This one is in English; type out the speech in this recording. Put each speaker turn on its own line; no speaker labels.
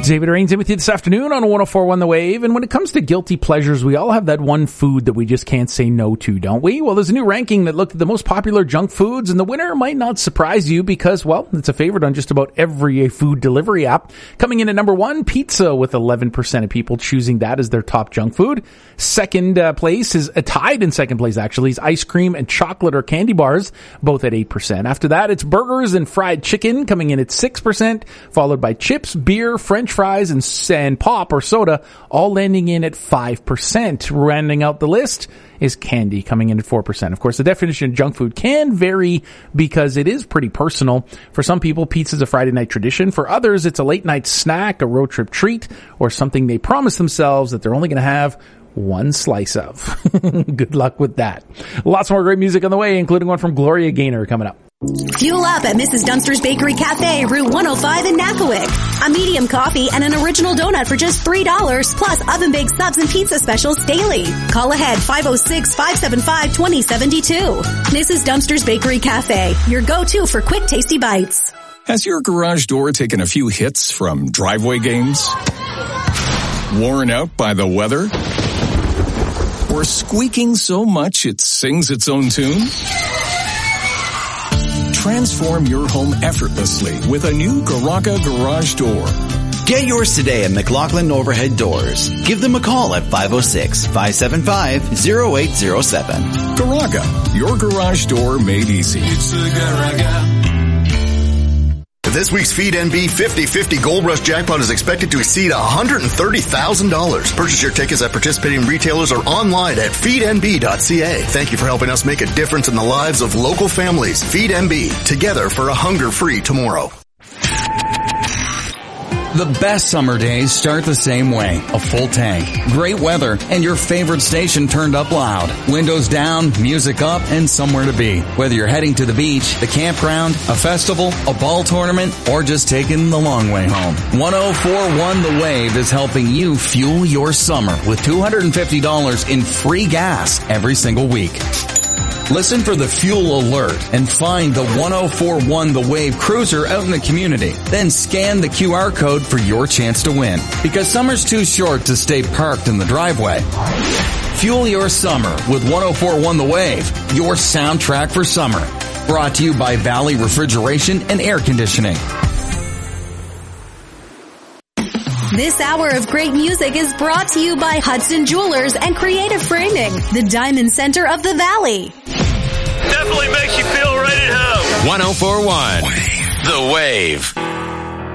David Rains in with you this afternoon on 104.1 The Wave. And when it comes to guilty pleasures, we all have that one food that we just can't say no to, don't we? Well, there's a new ranking that looked at the most popular junk foods, and the winner might not surprise you because, well, it's a favorite on just about every food delivery app. Coming in at number 1, pizza, with 11% of people choosing that as their top junk food. Second place is tied in second place, actually, is ice cream and chocolate or candy bars, both at 8%. After that, it's burgers and fried chicken, coming in at 6%, followed by chips, beer, French fries, and pop or soda, all landing in at 5%. Rounding out the list is candy, coming in at 4%. Of course, the definition of junk food can vary because it is pretty personal. For some people, pizza is a Friday night tradition. For others, it's a late night snack, a road trip treat, or something they promise themselves that they're only going to have one slice of. Good luck with that. Lots more great music on the way, including one from Gloria Gaynor coming up.
Fuel up at Mrs. Dunster's Bakery Cafe, Route 105 in Nakawik. A medium coffee and an original donut for just $3, plus oven-baked subs and pizza specials daily. Call ahead 506-575-2072. Mrs. Dunster's Bakery Cafe, your go-to for quick, tasty bites.
Has your garage door taken a few hits from driveway games? Worn out by the weather? Or squeaking so much it sings its own tune? Transform your home effortlessly with a new Garaga garage door.
Get yours today at McLaughlin Overhead Doors. Give them a call at 506-575-0807.
Garaga, your garage door made easy. It's a Garaga.
This week's Feed NB 50-50 Gold Rush Jackpot is expected to exceed $130,000. Purchase your tickets at participating retailers or online at feednb.ca. Thank you for helping us make a difference in the lives of local families. Feed NB, together for a hunger-free tomorrow.
The best summer days start the same way. A full tank, great weather, and your favorite station turned up loud. Windows down, music up, and somewhere to be. Whether you're heading to the beach, the campground, a festival, a ball tournament, or just taking the long way home. 104.1 The Wave is helping you fuel your summer with $250 in free gas every single week. Listen for the fuel alert and find the 104.1 The Wave cruiser out in the community. Then scan the QR code for your chance to win. Because summer's too short to stay parked in the driveway. Fuel your summer with 104.1 The Wave, your soundtrack for summer. Brought to you by Valley Refrigeration and Air Conditioning.
This hour of great music is brought to you by Hudson Jewelers and Creative Framing, the Diamond Center of the Valley.
Definitely makes you feel right at home.
104.1 The Wave.